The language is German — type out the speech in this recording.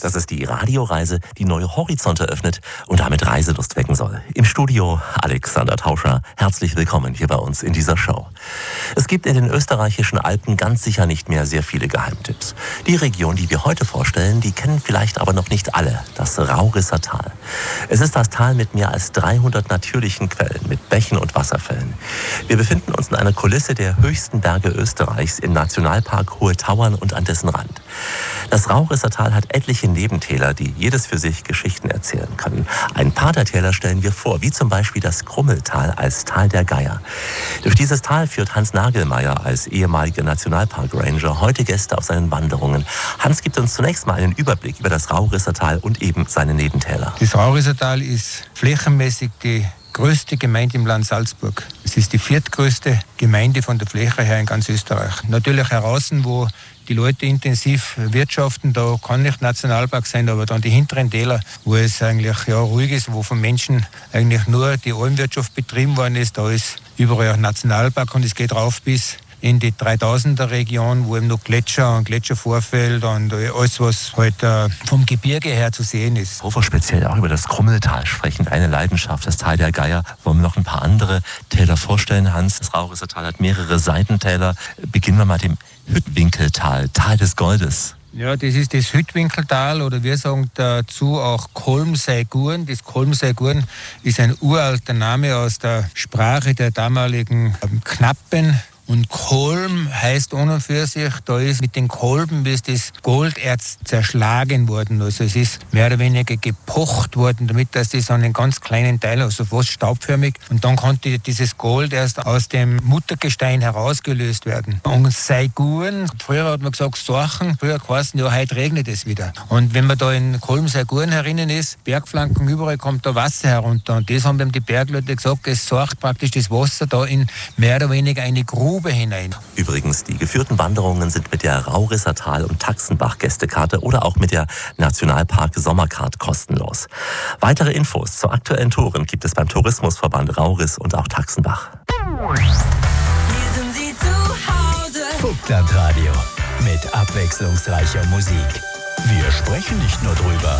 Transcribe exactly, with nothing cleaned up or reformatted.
Das ist die Radioreise, die neue Horizonte öffnet und damit Reiselust wecken soll. Im Studio Alexander Tauscher. Herzlich willkommen hier bei uns in dieser Show. Es gibt in den österreichischen Alpen ganz sicher nicht mehr sehr viele Geheimtipps. Die Region, die wir heute vorstellen, die kennen vielleicht aber noch nicht alle, das Raurisser Tal. Es ist das Tal mit mehr als dreihundert natürlichen Quellen, mit Bächen und Wasserfällen. Wir befinden uns in einer Kulisse der höchsten Berge Österreichs im Nationalpark Hohe Tauern und an dessen Rand. Das Raurisser Tal hat etliche Nebentäler, die jedes für sich Geschichten erzählen können. Ein paar der Täler stellen wir vor, wie zum Beispiel das Krummeltal als Tal der Geier. Durch dieses Tal führt Hans Nagelmeier als ehemaliger Nationalpark-Ranger heute Gäste auf seinen Wanderungen. Hans gibt uns zunächst mal einen Überblick über das Raurisser Tal und eben seine Nebentäler. Das Raurisser Tal ist flächenmäßig die größte Gemeinde im Land Salzburg. Es ist die viertgrößte Gemeinde von der Fläche her in ganz Österreich. Natürlich heraus, wo die Leute intensiv wirtschaften, da kann nicht Nationalpark sein, aber dann die hinteren Täler, wo es eigentlich ja ruhig ist, wo von Menschen eigentlich nur die Almwirtschaft betrieben worden ist, da ist überall auch Nationalpark und es geht rauf bis in die dreitausender Region, wo eben noch Gletscher und Gletschervorfeld und alles, was halt äh, vom Gebirge her zu sehen ist. Wo wir speziell auch über das Krummeltal sprechen, eine Leidenschaft, das Tal der Geier. Wollen wir noch ein paar andere Täler vorstellen, Hans? Das Raurisser Tal hat mehrere Seitentäler. Beginnen wir mal mit dem Hüttwinkeltal, Tal des Goldes. Ja, das ist das Hüttwinkeltal oder wir sagen dazu auch Kolmseiguren. Das Kolmseiguren ist ein uralter Name aus der Sprache der damaligen Knappen. Und Kolm heißt an und für sich, da ist mit den Kolben ist das Golderz zerschlagen worden. Also es ist mehr oder weniger gepocht worden, damit dass das an einen ganz kleinen Teil, also fast staubförmig, und dann konnte dieses Gold erst aus dem Muttergestein herausgelöst werden. Und Seiguren, früher hat man gesagt Sorchen, früher geheißen, ja, heute regnet es wieder. Und wenn man da in Kolm-Seiguren herinnen ist, Bergflanken, überall kommt da Wasser herunter. Und das haben dann die Bergleute gesagt, es sorgt praktisch das Wasser da in mehr oder weniger eine Grube hinein. Übrigens, die geführten Wanderungen sind mit der Raurisser Tal- und Taxenbach-Gästekarte oder auch mit der Nationalpark Sommercard kostenlos. Weitere Infos zu aktuellen Touren gibt es beim Tourismusverband Rauris und auch Taxenbach. Hier sind Sie zu Hause. Vogtland Radio mit abwechslungsreicher Musik. Wir sprechen nicht nur drüber,